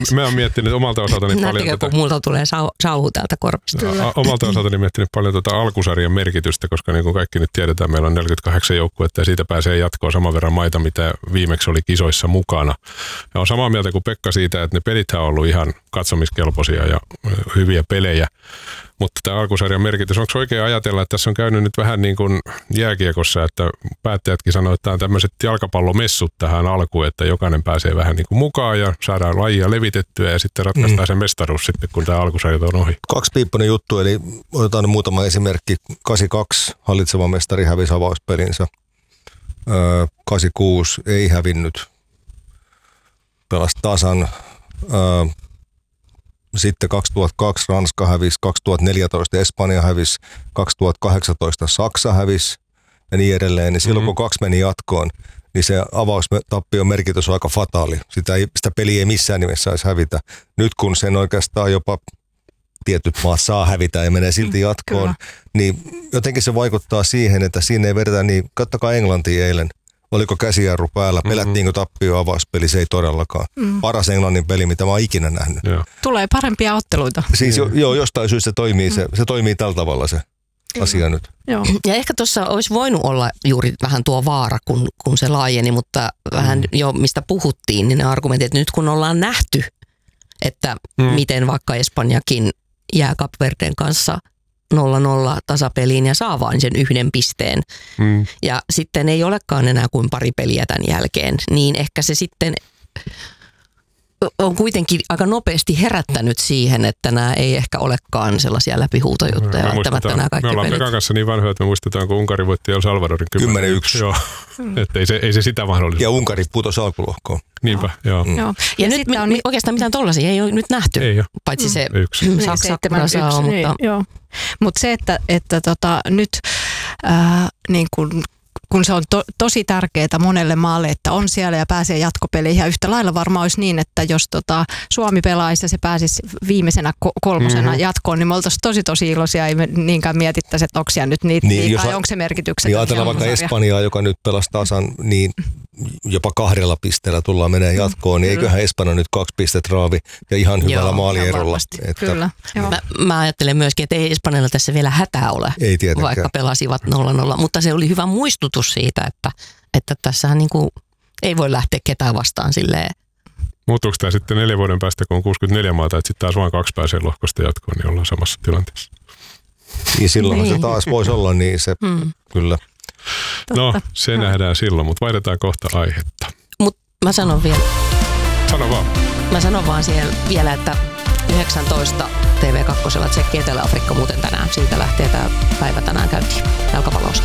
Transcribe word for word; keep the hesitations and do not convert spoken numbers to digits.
Mä oon miettinyt omalta osaltani paljon... Näettekö, tota, kun multa tulee sau, sauhu täältä korvasta? A, omalta osaltani miettinyt paljon tuota alkusarjan merkitystä, koska niin kuin kaikki nyt tiedetään, meillä on neljäkymmentäkahdeksan joukkuetta ja siitä pääsee jatkoon saman verran maita, mitä viimeksi oli kisoissa mukana. Ja on samaa mieltä kuin Pekka siitä, että ne pelithän on ollut ihan katsomiskelpoisia ja hyviä pelejä. Mutta tämä alkusarjan merkitys, onko oikein ajatella, että tässä on käynyt nyt vähän niin kuin jääkiekossa, että päättäjätkin sanoo, että tämä on tämmöiset jalkapallomessut tähän alkuun, että jokainen pääsee vähän niin kuin mukaan ja saadaan lajia levitettyä ja sitten ratkaistaan mm. se mestaruus sitten, kun tämä alkusarja on ohi. Kaksipiippunen juttu, eli otetaan muutama esimerkki. kahdeksankymmentäkaksi hallitseva mestari hävisi avauspelinsä. Öö, kahdeksankymmentäkuusi ei hävinnyt, pelasi tasan. Öö, Sitten kaksituhattakaksi Ranska hävisi, kaksituhattaneljätoista Espanja hävisi, kaksituhattakahdeksantoista Saksa hävisi ja niin edelleen. Niin silloin mm-hmm. kun kaksi meni jatkoon, niin se avaustappion merkitys on aika fataali. Sitä, ei, sitä peliä ei missään nimessä saisi hävitä. Nyt kun sen oikeastaan jopa tietyt maat saa hävitä ja menee silti jatkoon, mm, niin jotenkin se vaikuttaa siihen, että siinä ei vedetä niin, katsokaa Englantia eilen. Oliko käsijarru päällä? Pelättiinkö tappio avauspeli? Se ei todellakaan. Mm. Paras Englannin peli, mitä mä oon ikinä nähnyt. Joo. Tulee parempia otteluita. Siis jo, joo, jostain syystä se toimii, mm. se, se toimii tällä tavalla se mm. asia nyt. Joo. Ja ehkä tuossa olisi voinut olla juuri vähän tuo vaara, kun, kun se laajeni, mutta vähän mm. jo mistä puhuttiin, niin ne argumentit, että nyt kun ollaan nähty, että mm. miten vaikka Espanjakin jää Kap Verden kanssa nolla nolla tasapeliin ja saa vain sen yhden pisteen. Mm. Ja sitten ei olekaan enää kuin pari peliä tämän jälkeen, niin ehkä se sitten on kuitenkin aika nopeasti herättänyt siihen, että nämä ei ehkä olekaan sellaisia läpihuutojuttuja. Me, me ollaan Pekan kanssa niin vanhoja, että me muistetaan, kun Unkari voitti El Salvadorin kymmenen yksi. Joo, mm. että ei se, ei se sitä mahdollisuutta. Ja Unkari putosi alkulohkoon. Niinpä, joo. Mm. joo. Ja, ja nyt mi- on... oikeastaan mitään tollaisia ei ole nyt nähty, ei ole. Paitsi mm. se yksi. Saksa saa, mutta... Joo. Mutta se, että, että tota, nyt ää, niin kun, kun se on to, tosi tärkeää monelle maalle, että on siellä ja pääsee jatkopeliin. Ja yhtä lailla varmaan olisi niin, että jos tota, Suomi pelaisi ja se pääsisi viimeisenä ko- kolmosena mm-hmm. jatkoon, niin me oltaisiin tosi tosi iloisia. Ei me niinkään mietittäisi, että onko siellä nyt niitä, niin, niitä tai onko se merkityksetön. Niin ajatellaan vaikka Espanjaa, joka nyt pelasi tasan, niin jopa kahdella pisteellä tullaan menee jatkoon, niin kyllä. Eiköhän Espanja nyt kaksi pistet raavi ja ihan hyvällä joo, maalierolla. Että kyllä. Mä, mä ajattelen myöskin, että ei Espanjalla tässä vielä hätää ole, ei vaikka pelasivat nolla nolla, mutta se oli hyvä muistutus siitä, että, että tässähän niin kuin ei voi lähteä ketään vastaan silleen. Muuttuuko tämä sitten neljän vuoden päästä, kun on kuusikymmentäneljä maata, että sitten taas vain kaksi pääsee lohkosta jatkoon, niin ollaan samassa tilanteessa? Niin silloinhan niin. se taas voisi olla, niin se hmm. kyllä. No, se no. nähdään silloin, mutta vaihdetaan kohta aihetta. Mutta mä sanon vielä. Sano vaan. Mä sanon vaan siellä vielä, että yhdeksäntoista T V kaksi Tsekki Etelä-Afrikka muuten tänään. Siitä lähtee tämä päivä tänään käyntiin jalkapallosta.